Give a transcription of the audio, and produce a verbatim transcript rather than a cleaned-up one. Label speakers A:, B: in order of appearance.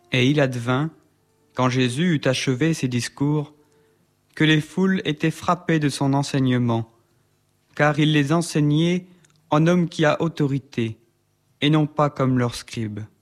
A: Et il advint, quand Jésus eut achevé ses discours, que les foules étaient frappées de son enseignement, car il les enseignait en homme qui a autorité, et non pas comme leurs scribes.